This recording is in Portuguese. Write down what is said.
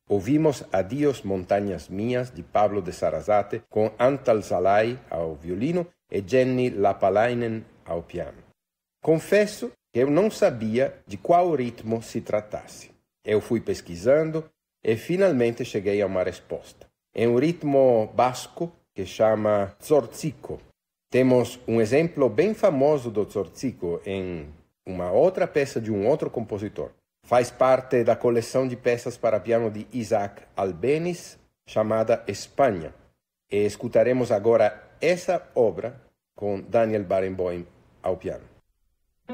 Ouvimos Adiós Montanhas Minhas, de Pablo de Sarasate, com Antal Zalai ao violino e Jenny Lapalainen ao piano. Confesso que eu não sabia de qual ritmo se tratasse. Eu fui pesquisando e finalmente cheguei a uma resposta. É um ritmo basco que chama Zorzico. Temos um exemplo bem famoso do Zorzico em uma outra peça de um outro compositor. Faz parte da coleção de peças para piano de Isaac Albéniz, chamada Espanha. E escutaremos agora essa obra com Daniel Barenboim ao piano.